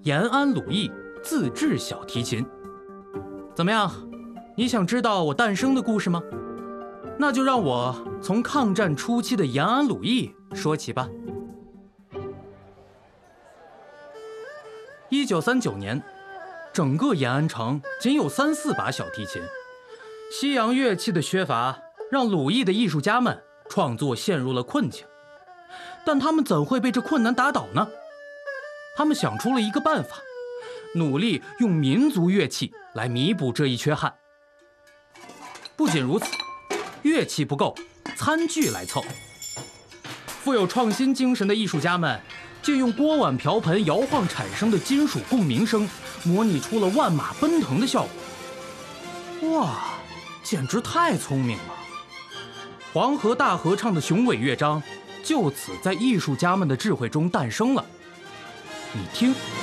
延安鲁艺自制小提琴。怎么样？你想知道我诞生的故事吗？那就让我从抗战初期的延安鲁艺说起吧。1939年，整个延安城仅有3、4把小提琴，西洋乐器的缺乏让鲁艺的艺术家们创作陷入了困境。但他们怎会被这困难打倒呢？他们想出了一个办法，努力用民族乐器来弥补这一缺憾。不仅如此，乐器不够，餐具来凑。富有创新精神的艺术家们借用锅碗瓢盆摇晃产生的金属共鸣声，模拟出了万马奔腾的效果。哇，简直太聪明了！黄河大合唱的雄伟乐章就此在艺术家们的智慧中诞生了。你听。